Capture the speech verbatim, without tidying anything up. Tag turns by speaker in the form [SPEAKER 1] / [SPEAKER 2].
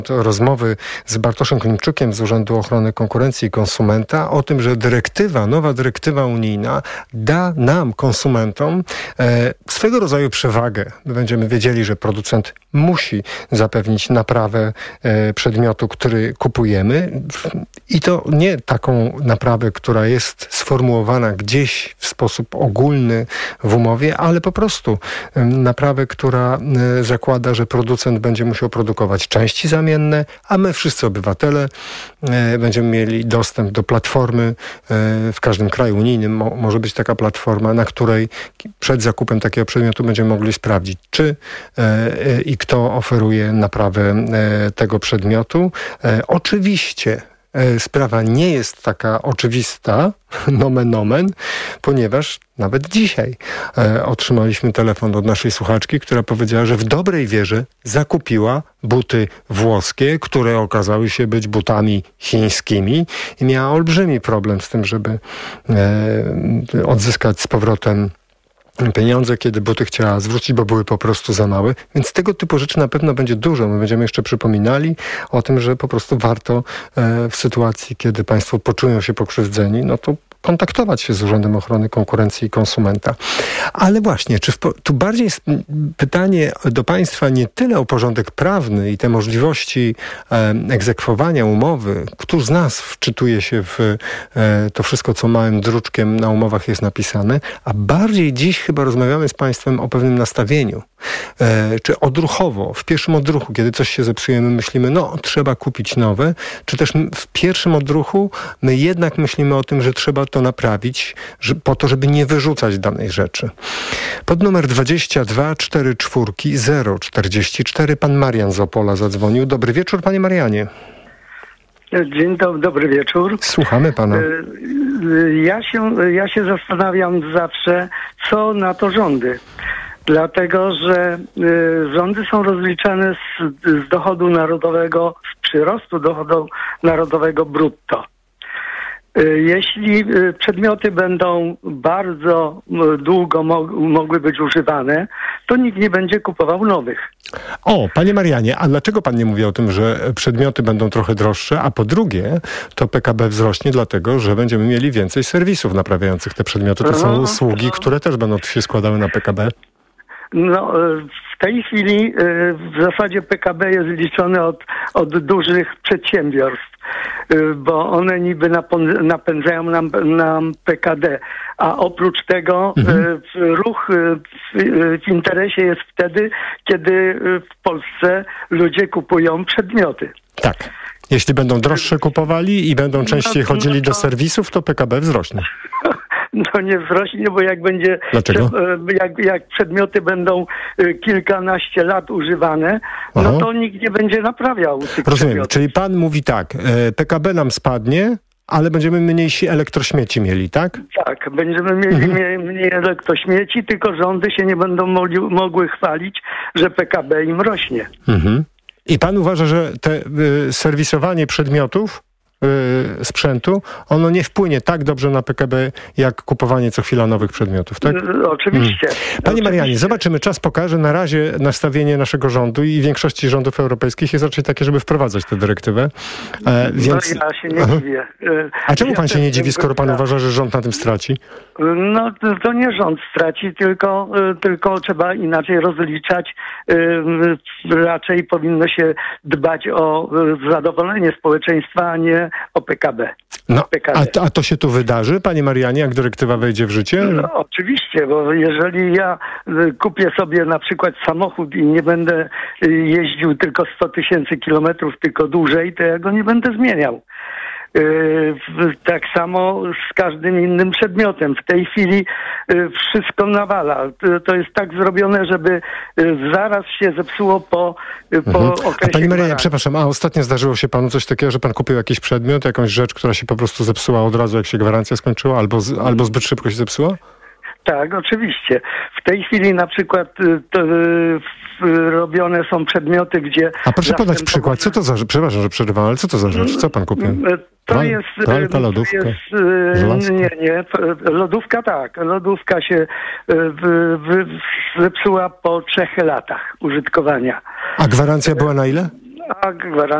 [SPEAKER 1] Rozmowy z Bartoszem Klimczukiem z Urzędu Ochrony Konkurencji i Konsumenta o tym, że dyrektywa, nowa dyrektywa unijna da nam, konsumentom, e, swego rodzaju przewagę. Będziemy wiedzieli, że producent musi zapewnić naprawę e, przedmiotu, który kupujemy i to nie taką naprawę, która jest sformułowana gdzieś w sposób ogólny w umowie, ale po prostu e, naprawę, która e, zakłada, że producent będzie musiał produkować części zamienne, a my wszyscy obywatele e, będziemy mieli dostęp do platformy e, w każdym kraju unijnym. Mo, może być taka platforma, na której przed zakupem takiego przedmiotu będziemy mogli sprawdzić, czy e, e, i kto oferuje naprawę e, tego przedmiotu. E, oczywiście sprawa nie jest taka oczywista, nomen omen, ponieważ nawet dzisiaj e, otrzymaliśmy telefon od naszej słuchaczki, która powiedziała, że w dobrej wierze zakupiła buty włoskie, które okazały się być butami chińskimi i miała olbrzymi problem z tym, żeby e, odzyskać z powrotem pieniądze, kiedy buty chciała zwrócić, bo były po prostu za małe. Więc tego typu rzeczy na pewno będzie dużo. My będziemy jeszcze przypominali o tym, że po prostu warto e, w sytuacji, kiedy państwo poczują się pokrzywdzeni, no to kontaktować się z Urzędem Ochrony Konkurencji i Konsumenta. Ale właśnie, czy w, tu bardziej jest pytanie do państwa nie tyle o porządek prawny i te możliwości e, egzekwowania umowy. Któż z nas wczytuje się w e, to wszystko, co małym druczkiem na umowach jest napisane, a bardziej dziś chyba rozmawiamy z państwem o pewnym nastawieniu. E, czy odruchowo, w pierwszym odruchu, kiedy coś się zepsuje, my myślimy, no trzeba kupić nowe, czy też w pierwszym odruchu my jednak myślimy o tym, że trzeba to naprawić, że, po to, żeby nie wyrzucać danej rzeczy. Pod numer dwadzieścia dwa czterdzieści cztery zero czterdzieści cztery pan Marian z Opola zadzwonił. Dobry wieczór, panie Marianie.
[SPEAKER 2] Dzień dobry, dobry wieczór.
[SPEAKER 1] Słuchamy pana.
[SPEAKER 2] Ja się, ja się zastanawiam zawsze, co na to rządy. Dlatego, że y, rządy są rozliczane z, z dochodu narodowego, z przyrostu dochodu narodowego brutto. Y, jeśli y, przedmioty będą bardzo y, długo mo- mogły być używane, to nikt nie będzie kupował nowych.
[SPEAKER 1] O, panie Marianie, a dlaczego pan nie mówi o tym, że przedmioty będą trochę droższe, a po drugie to P K B wzrośnie dlatego, że będziemy mieli więcej serwisów naprawiających te przedmioty. To są usługi,
[SPEAKER 2] no.
[SPEAKER 1] które też będą się składały na P K B.
[SPEAKER 2] No, w tej chwili w zasadzie P K B jest liczone od, od dużych przedsiębiorstw, bo one niby napędzają nam, nam P K D, a oprócz tego mhm. ruch w, w interesie jest wtedy, kiedy w Polsce ludzie kupują przedmioty.
[SPEAKER 1] Tak. Jeśli będą droższe kupowali i będą częściej
[SPEAKER 2] no, no
[SPEAKER 1] chodzili
[SPEAKER 2] to...
[SPEAKER 1] do serwisów, to P K B wzrośnie.
[SPEAKER 2] No nie wzrośnie, bo jak będzie,
[SPEAKER 1] Dlaczego?
[SPEAKER 2] jak, jak przedmioty będą kilkanaście lat używane,
[SPEAKER 1] Aha.
[SPEAKER 2] no to nikt nie będzie naprawiał tych
[SPEAKER 1] Rozumiem,
[SPEAKER 2] przedmiotów.
[SPEAKER 1] czyli pan mówi tak, P K B nam spadnie, ale będziemy mniejsi elektrośmieci mieli, tak?
[SPEAKER 2] Tak, będziemy mieli
[SPEAKER 1] mhm.
[SPEAKER 2] mniej, mniej elektrośmieci, tylko rządy się nie będą mogli, mogły chwalić, że P K B im rośnie.
[SPEAKER 1] Mhm. I pan uważa, że te y, serwisowanie przedmiotów, y, sprzętu, ono nie wpłynie tak dobrze na P K B, jak kupowanie co chwila nowych przedmiotów, tak?
[SPEAKER 2] Y, oczywiście.
[SPEAKER 1] Hmm. Panie
[SPEAKER 2] oczywiście.
[SPEAKER 1] Marianie, zobaczymy, czas pokaże. Na razie nastawienie naszego rządu i większości rządów europejskich jest raczej takie, żeby wprowadzać tę dyrektywę. E, więc...
[SPEAKER 2] No ja się nie dziwię. Y,
[SPEAKER 1] A czemu
[SPEAKER 2] ja
[SPEAKER 1] pan się nie dziwi, skoro pan uważa, że rząd na tym straci?
[SPEAKER 2] No to nie rząd straci, tylko, tylko trzeba inaczej rozliczać. Raczej powinno się dbać o zadowolenie społeczeństwa, a nie o P K B.
[SPEAKER 1] No,
[SPEAKER 2] P K B.
[SPEAKER 1] a, a to się tu wydarzy, panie Marianie, jak dyrektywa wejdzie w życie?
[SPEAKER 2] No, oczywiście, bo jeżeli ja kupię sobie na przykład samochód i nie będę jeździł tylko sto tysięcy kilometrów, tylko dłużej, to ja go nie będę zmieniał. Yy, tak samo z każdym innym przedmiotem. W tej chwili yy, wszystko nawala. To jest tak zrobione, żeby yy, zaraz się zepsuło po, yy, po
[SPEAKER 1] mhm.
[SPEAKER 2] okresie.
[SPEAKER 1] A pani Maria,
[SPEAKER 2] gwarancji.
[SPEAKER 1] przepraszam, a ostatnio zdarzyło się panu coś takiego, że pan kupił jakiś przedmiot, jakąś rzecz, która się po prostu zepsuła od razu, jak się gwarancja skończyła, albo, z, albo zbyt szybko się zepsuła?
[SPEAKER 2] Tak, oczywiście. W tej chwili na przykład y, to, y, robione są przedmioty, gdzie...
[SPEAKER 1] A proszę podać przykład, co to za rzecz? Przepraszam, że przerywam, ale co to za rzecz? Co pan kupił?
[SPEAKER 2] To
[SPEAKER 1] Pral,
[SPEAKER 2] jest...
[SPEAKER 1] pralka, lodówka?
[SPEAKER 2] To jest, nie, nie. Lodówka tak. Lodówka się w, w, zepsuła po trzech latach użytkowania.
[SPEAKER 1] A gwarancja była na ile?
[SPEAKER 2] a gwarancja